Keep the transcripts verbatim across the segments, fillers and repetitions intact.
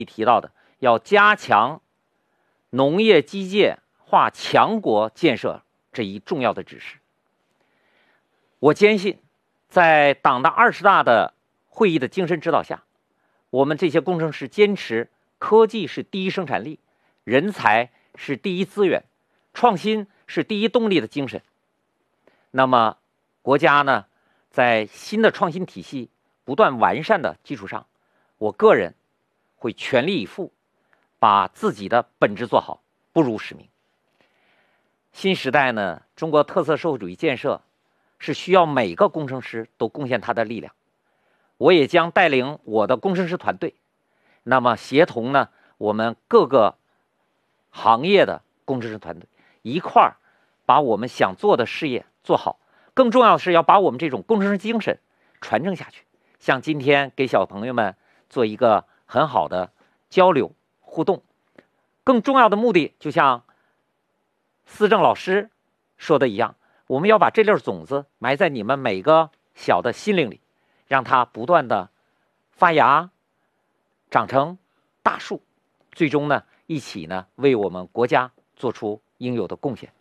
提到的，要加强农业基建化强国建设这一重要的指示。我坚信，在党的二十大的会议的精神指导下，我们这些工程师坚持科技是第一生产力，人才是第一资源，创新是第一动力的精神。那么，国家呢，在新的创新体系不断完善的基础上，我个人会全力以赴，把自己的本职做好，不辱使命。新时代呢，中国特色社会主义建设是需要每个工程师都贡献他的力量。我也将带领我的工程师团队，那么协同呢我们各个行业的工程师团队一块儿把我们想做的事业做好。更重要的是要把我们这种工程师精神传承下去，像今天给小朋友们做一个很好的交流互动。更重要的目的，就像思政老师说的一样，我们要把这粒种子埋在你们每个小的心灵里，让它不断的发芽，长成大树，最终呢，一起呢为我们国家做出应有的贡献。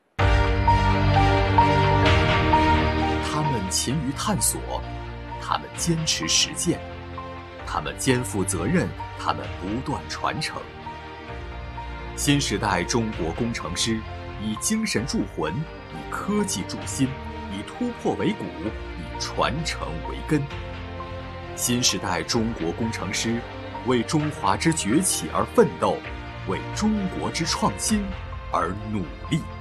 他们勤于探索，他们坚持实践，他们肩负责任，他们不断传承。新时代中国工程师以精神铸魂，以科技铸心，以突破为骨，以传承为根。新时代中国工程师为中华之崛起而奋斗，为中国之创新而努力。